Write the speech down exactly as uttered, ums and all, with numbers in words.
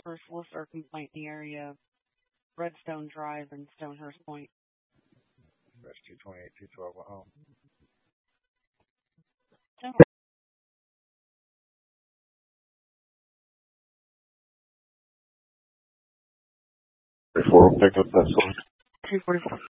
for solicitor complaint in the area of Redstone Drive and Stonehurst Point. That's two twenty-eight, two twelve at home. Four will pick up that source. two forty-four.